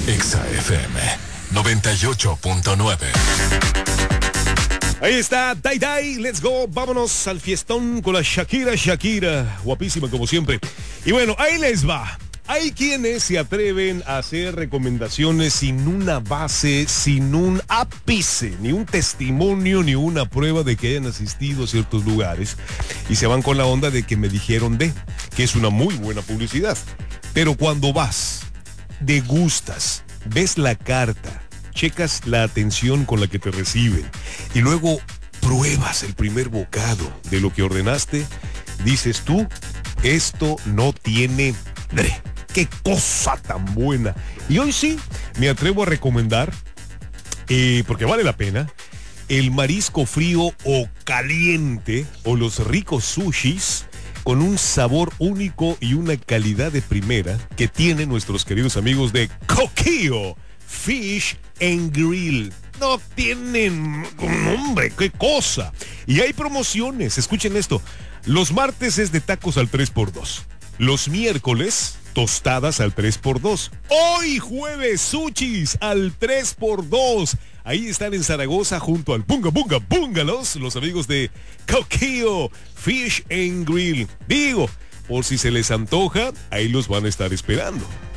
Exa FM 98.9. Ahí está, Dai Dai, let's go, vámonos al fiestón con la Shakira, guapísima como siempre. Y bueno, ahí les va. Hay quienes se atreven a hacer recomendaciones sin una base, sin un ápice, ni un testimonio, ni una prueba de que hayan asistido a ciertos lugares. Y se van con la onda de que me dijeron que es una muy buena publicidad. Pero cuando vas, degustas, ves la carta, checas la atención con la que te reciben y luego pruebas el primer bocado de lo que ordenaste, dices tú, esto no tiene madre. ¡Qué cosa tan buena! Y hoy sí, me atrevo a recomendar, porque vale la pena, el marisco frío o caliente o los ricos sushis con un sabor único y una calidad de primera que tienen nuestros queridos amigos de Kokio Fish and Grill. No tienen nombre, qué cosa. Y hay promociones, escuchen esto. Los martes es de tacos al 3x2. Los miércoles, tostadas al 3x2. Hoy jueves, sushis al 3x2. Ahí están en Zaragoza junto al Bunga Bunga Bungalows, los amigos de Kokio Fish and Grill. Digo, por si se les antoja, ahí los van a estar esperando.